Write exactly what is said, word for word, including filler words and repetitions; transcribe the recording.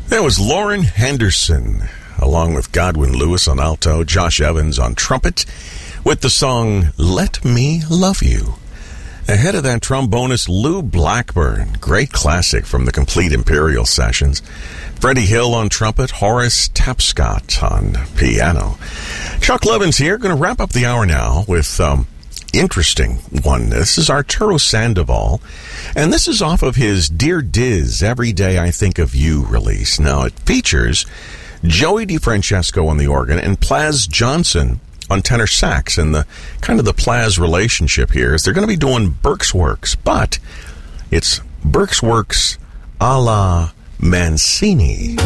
That was Lauren Henderson, along with Godwin Lewis on alto, Josh Evans on trumpet, with the song Let Me Love You. Ahead of that, trombonist Lou Blackburn, great classic from the Complete Imperial Sessions. Freddie Hill on trumpet, Horace Tapscott on piano. Chuck Levins here, going to wrap up the hour now with um, interesting one. This is Arturo Sandoval, and this is off of his Dear Diz, Every Day I Think of You release. Now, it features Joey DeFrancesco on the organ and Plaz Johnson on tenor sax, and the kind of the Plaz relationship here is they're going to be doing Berk's Works, but it's Berk's Works a la Mancini.